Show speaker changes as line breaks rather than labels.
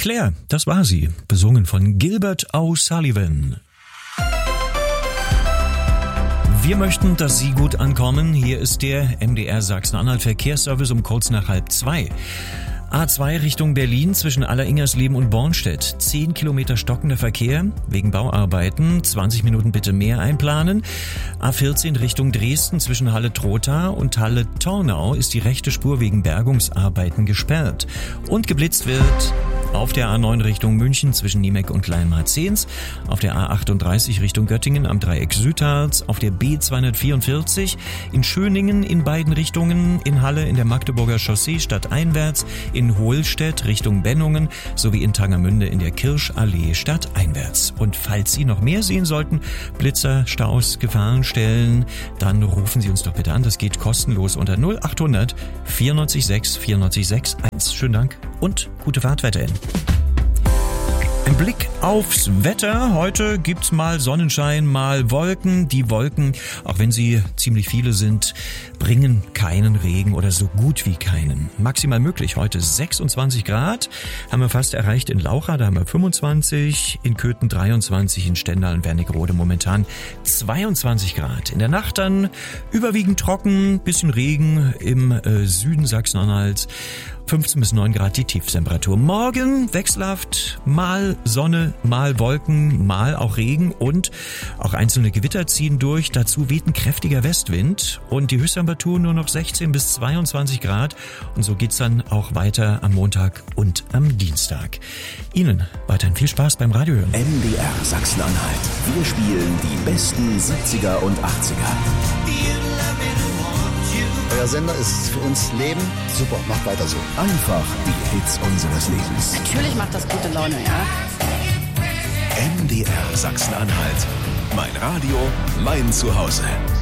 Claire, das war sie, besungen von Gilbert O'Sullivan. Wir möchten, dass Sie gut ankommen. Hier ist der MDR Sachsen-Anhalt Verkehrsservice um kurz nach 1:30. A2 Richtung Berlin zwischen Alleringers-Leben und Bornstedt. 10 Kilometer stockender Verkehr wegen Bauarbeiten. 20 Minuten bitte mehr einplanen. A14 Richtung Dresden zwischen Halle-Trotha und Halle-Tornau ist die rechte Spur wegen Bergungsarbeiten gesperrt. Und geblitzt wird auf der A9 Richtung München zwischen Niemeck und Kleinmarzens, auf der A38 Richtung Göttingen am Dreieck Südharz, auf der B244 in Schöningen in beiden Richtungen, in Halle in der Magdeburger Chaussee stadteinwärts, in Hohlstedt Richtung Bennungen sowie in Tangermünde in der Kirschallee stadteinwärts. Und falls Sie noch mehr sehen sollten, Blitzer, Staus, Gefahrenstellen, dann rufen Sie uns doch bitte an. Das geht kostenlos unter 0800 94 6 94 6 1. Schönen Dank und gute Fahrt weiterhin. Ein Blick aufs Wetter. Heute gibt's mal Sonnenschein, mal Wolken. Die Wolken, auch wenn sie ziemlich viele sind, bringen keinen Regen oder so gut wie keinen. Maximal möglich heute 26 Grad. Haben wir fast erreicht in Laucha, da haben wir 25. In Köthen 23, in Stendal und Wernigerode momentan 22 Grad. In der Nacht dann überwiegend trocken, bisschen Regen im Süden Sachsen-Anhalts. 15 bis 9 Grad die Tiefstemperatur. Morgen wechselhaft, mal Sonne, mal Wolken, mal auch Regen und auch einzelne Gewitter ziehen durch. Dazu weht ein kräftiger Westwind und die Höchsttemperatur nur noch 16 bis 22 Grad. Und so geht's dann auch weiter am Montag und am Dienstag. Ihnen weiterhin viel Spaß beim Radiohören.
MDR Sachsen-Anhalt. Wir spielen die besten 70er und 80er.
Euer Sender ist für uns Leben. Super, macht weiter so.
Einfach die Hits unseres Lebens.
Natürlich macht das gute Laune, ja.
MDR Sachsen-Anhalt. Mein Radio, mein Zuhause.